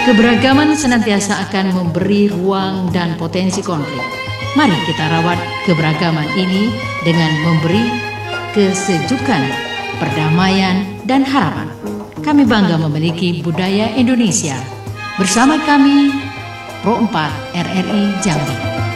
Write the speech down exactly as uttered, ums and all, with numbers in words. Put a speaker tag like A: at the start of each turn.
A: Keberagaman senantiasa akan memberi ruang dan potensi konflik. Mari kita rawat keberagaman ini dengan memberi kesejukan, perdamaian, dan harapan. Kami bangga memiliki budaya Indonesia. Bersama kami, Pro empat R R I Jambi.